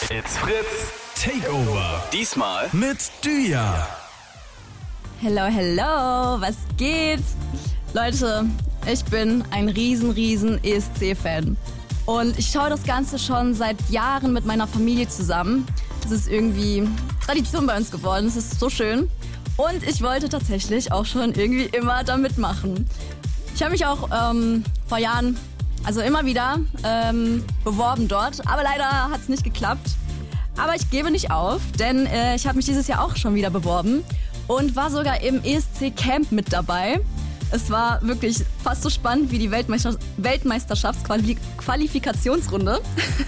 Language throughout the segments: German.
It's Fritz Takeover. Diesmal mit Düja. Hello, hello, was geht? Leute, ich bin ein riesen ESC-Fan. Und ich schaue das Ganze schon seit Jahren mit meiner Familie zusammen. Das ist irgendwie Tradition bei uns geworden, es ist so schön. Und ich wollte tatsächlich auch schon irgendwie immer da mitmachen. Ich habe mich auch vor Jahren, also immer wieder, beworben dort. Aber leider hat es nicht geklappt. Aber ich gebe nicht auf, denn ich habe mich dieses Jahr auch schon wieder beworben. Und war sogar im ESC-Camp mit dabei. Es war wirklich fast so spannend wie die Weltmeisterschaftsqualifikationsrunde.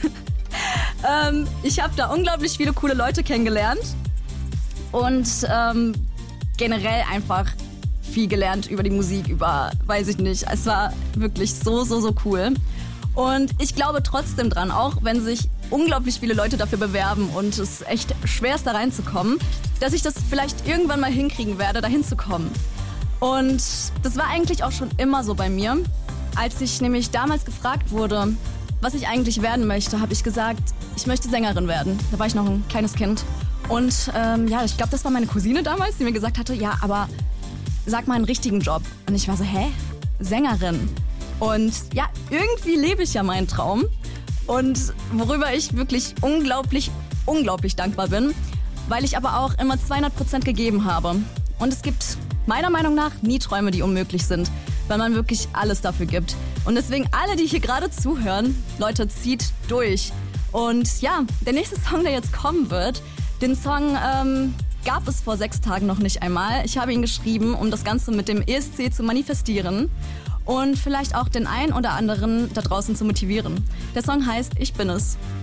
Ich habe da unglaublich viele coole Leute kennengelernt. Und generell einfach viel gelernt über die Musik, weiß ich nicht. Es war wirklich so cool. Und ich glaube trotzdem dran, auch wenn sich unglaublich viele Leute dafür bewerben und es echt schwer ist, da reinzukommen, dass ich das vielleicht irgendwann mal hinkriegen werde, da hinzukommen. Und das war eigentlich auch schon immer so bei mir. Als ich nämlich damals gefragt wurde, was ich eigentlich werden möchte, habe ich gesagt, ich möchte Sängerin werden. Da war ich noch ein kleines Kind. Und ich glaube, das war meine Cousine damals, die mir gesagt hatte, ja, aber sag mal einen richtigen Job. Und ich war so, Sängerin? Und ja, irgendwie lebe ich ja meinen Traum. Und worüber ich wirklich unglaublich dankbar bin, weil ich aber auch immer 200% gegeben habe. Und es gibt meiner Meinung nach nie Träume, die unmöglich sind, weil man wirklich alles dafür gibt. Und deswegen alle, die hier gerade zuhören, Leute, zieht durch. Und ja, der nächste Song, der jetzt kommen wird, den Song gab es vor 6 Tagen noch nicht einmal. Ich habe ihn geschrieben, um das Ganze mit dem ESC zu manifestieren und vielleicht auch den einen oder anderen da draußen zu motivieren. Der Song heißt Ich bin es.